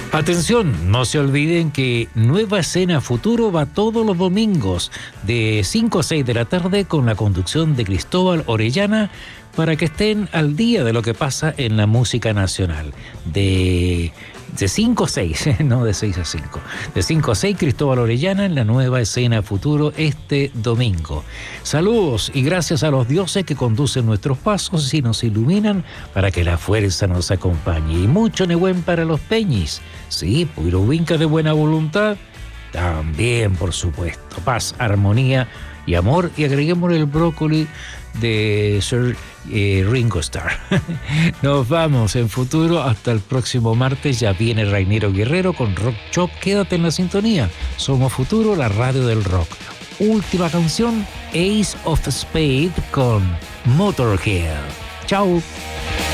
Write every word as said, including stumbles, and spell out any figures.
Atención, no se olviden que Nueva Escena Futuro va todos los domingos de cinco a seis de la tarde con la conducción de Cristóbal Orellana para que estén al día de lo que pasa en la música nacional. De, de cinco a seis, no de seis a cinco. De cinco a seis, Cristóbal Orellana en la Nueva Escena Futuro este domingo. Saludos y gracias a los dioses que conducen nuestros pasos y nos iluminan para que la fuerza nos acompañe. Y mucho Nehuen para los peñis. Sí, Puirowinca de buena voluntad, también, por supuesto. Paz, armonía y amor. Y agreguemos el brócoli de Sir eh, Ringo Starr. Nos vamos en Futuro hasta el próximo martes. Ya viene Rainero Guerrero con Rock Shop. Quédate en la sintonía. Somos Futuro, la radio del rock. Última canción, Ace of Spades con Motorhead. Chao.